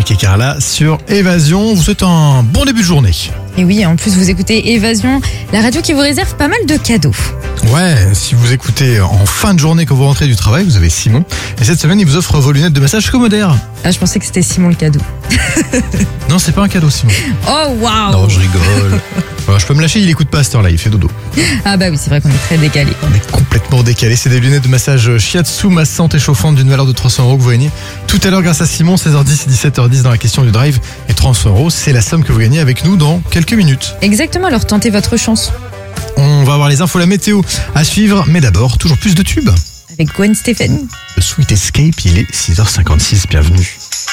Yannick et Carla sur Évasion. On vous souhaite un bon début de journée. Et oui, en plus vous écoutez Évasion, la radio qui vous réserve pas mal de cadeaux. Ouais, si vous écoutez en fin de journée quand vous rentrez du travail, vous avez Simon. Et cette semaine, il vous offre vos lunettes de massage Comodaire. Ah, je pensais que c'était Simon le cadeau. Non, c'est pas un cadeau, Simon. Oh waouh. Non, je rigole. Je peux me lâcher, il écoute pas à cette heure-là, il fait dodo. Ah bah oui, c'est vrai qu'on est très décalé. On est complètement décalé. C'est des lunettes de massage Shiatsu massante et chauffante d'une valeur de 300 € que vous gagnez tout à l'heure grâce à Simon, 16h10 et 17h10 dans la question du drive. Et 300 €, c'est la somme que vous gagnez avec nous dans quelques minutes. Exactement, alors tentez votre chance. On va avoir les infos, la météo à suivre, mais d'abord, toujours plus de tubes. Avec Gwen Stefani. Le Sweet Escape, il est 6h56, bienvenue.